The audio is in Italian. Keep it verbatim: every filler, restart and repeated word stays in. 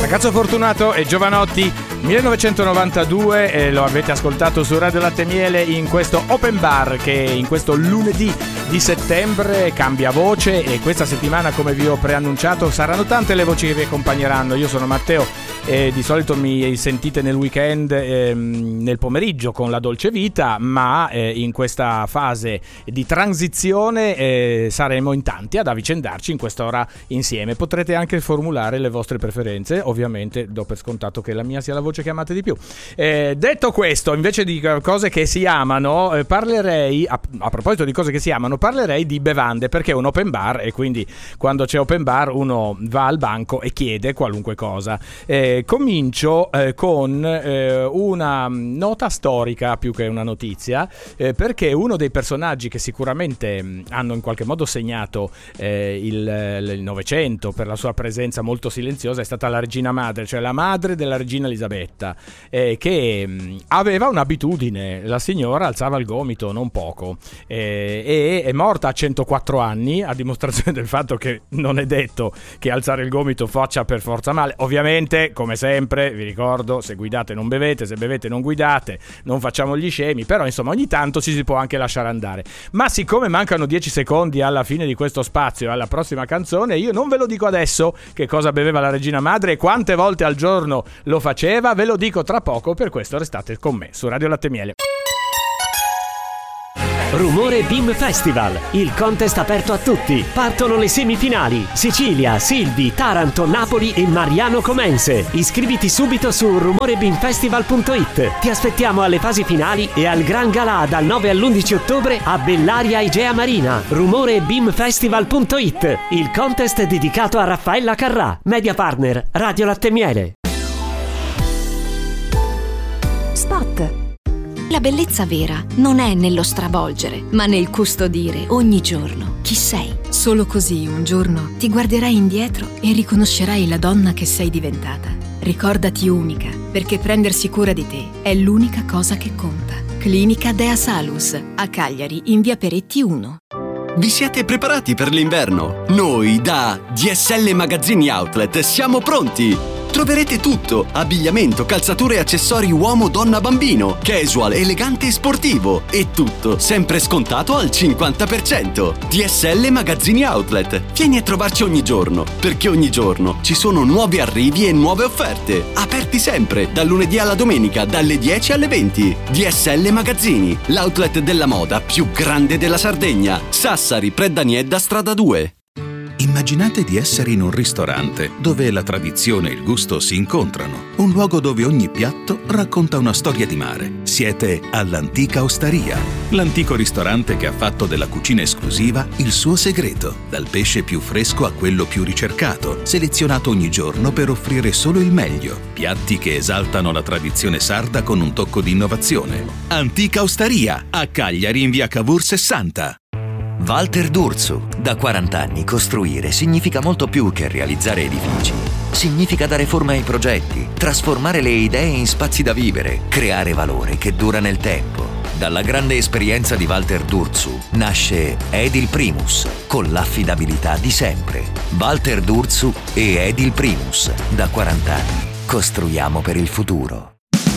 Ragazzo Fortunato e Giovanotti, millenovecentonovantadue, e lo avete ascoltato su Radio Latte e Miele in questo open bar che in questo lunedì di settembre cambia voce, e questa settimana, come vi ho preannunciato, saranno tante le voci che vi accompagneranno. Io sono Matteo e di solito mi sentite nel weekend, ehm, nel pomeriggio con la Dolce Vita, ma eh, in questa fase di transizione eh, saremo in tanti ad avvicendarci in quest'ora insieme. Potrete anche formulare le vostre preferenze, ovviamente do per scontato che la mia sia la voce che amate di più. Eh, detto questo, invece di cose che si amano, eh, parlerei, a, a proposito di cose che si amano, parlerei di bevande, perché è un open bar e quindi quando c'è open bar uno va al banco e chiede qualunque cosa. Eh, comincio eh, con eh, una nota storica più che una notizia, eh, perché uno dei personaggi che sicuramente mh, hanno in qualche modo segnato eh, il, il Novecento per la sua presenza molto silenziosa è stata la regina madre, cioè la madre della regina Elisabetta, eh, che mh, aveva un'abitudine: la signora alzava il gomito non poco, eh, e è morta a centoquattro anni, a dimostrazione del fatto che non è detto che alzare il gomito faccia per forza male. Ovviamente, come sempre, vi ricordo: se guidate non bevete, se bevete non guidate, non facciamo gli scemi, però insomma ogni tanto ci si può anche lasciare andare. Ma siccome mancano dieci secondi alla fine di questo spazio, alla prossima canzone, io non ve lo dico adesso che cosa beveva la regina madre e quante volte al giorno lo faceva, ve lo dico tra poco, per questo restate con me su Radio Latte e Miele. Rumore Beam Festival, il contest aperto a tutti. Partono le semifinali: Sicilia, Silvi, Taranto, Napoli e Mariano Comense. Iscriviti subito su rumore beam festival punto it. Ti aspettiamo alle fasi finali e al Gran Galà dal nove all'undici ottobre a Bellaria Igea Marina. rumore beam festival punto it, il contest dedicato a Raffaella Carrà, media partner Radio Latte e Miele. Spot. La bellezza vera non è nello stravolgere, ma nel custodire ogni giorno chi sei. Solo così un giorno ti guarderai indietro e riconoscerai la donna che sei diventata. Ricordati unica, perché prendersi cura di te è l'unica cosa che conta. Clinica Dea Salus, a Cagliari, in via Peretti uno. Vi siete preparati per l'inverno? Noi da D S L Magazzini Outlet siamo pronti! Troverete tutto: abbigliamento, calzature e accessori uomo, donna, bambino, casual, elegante e sportivo, e tutto sempre scontato al cinquanta per cento. D S L Magazzini Outlet. Vieni a trovarci ogni giorno, perché ogni giorno ci sono nuovi arrivi e nuove offerte. Aperti sempre, dal lunedì alla domenica, dalle dieci alle venti. D S L Magazzini, l'outlet della moda più grande della Sardegna. Sassari, Preddaniedda, strada due. Immaginate di essere in un ristorante dove la tradizione e il gusto si incontrano, un luogo dove ogni piatto racconta una storia di mare. Siete all'Antica Osteria, l'antico ristorante che ha fatto della cucina esclusiva il suo segreto, dal pesce più fresco a quello più ricercato, selezionato ogni giorno per offrire solo il meglio, piatti che esaltano la tradizione sarda con un tocco di innovazione. Antica Osteria, a Cagliari in via Cavour sessanta. Walter D'Urso. Da quaranta anni costruire significa molto più che realizzare edifici. Significa dare forma ai progetti, trasformare le idee in spazi da vivere, creare valore che dura nel tempo. Dalla grande esperienza di Walter D'Urso nasce Edil Primus, con l'affidabilità di sempre. Walter D'Urso e Edil Primus. Da quaranta anni costruiamo per il futuro.